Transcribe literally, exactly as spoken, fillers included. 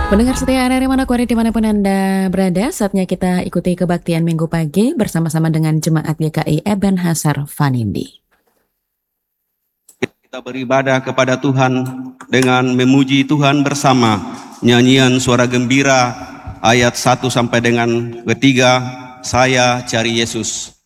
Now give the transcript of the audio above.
Pendengar setia R R I Manokwari dimanapun Anda berada, saatnya kita ikuti kebaktian Minggu pagi bersama-sama dengan Jemaat G K I Eben Hasar Vanindi. Kita beribadah kepada Tuhan dengan memuji Tuhan bersama nyanyian suara gembira ayat satu sampai dengan ketiga, saya cari Yesus.